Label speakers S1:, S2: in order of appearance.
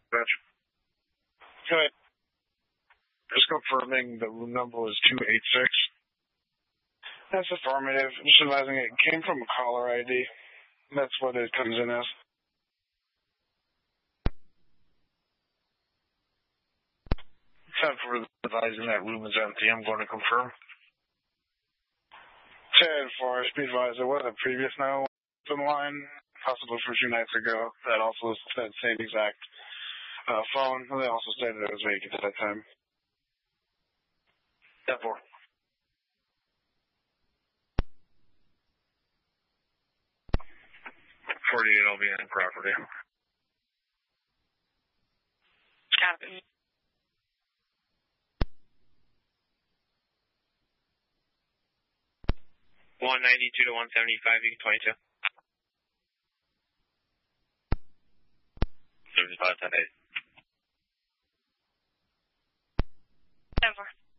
S1: Gotcha. Okay. Just confirming the room number was 286.
S2: That's affirmative. Just advising it came from a caller ID. That's what it comes in as.
S1: 10 for advising that room is empty. I'm going to confirm.
S2: 10 for speed advisor. Was a previous no on the line, possibly from 2 nights ago. That also said same exact phone. They also stated it was vacant at that time.
S1: 10 4. 48 LBN property.
S3: Copy. 192 to 175, you can 22. 75, 10 8.
S4: 10 4.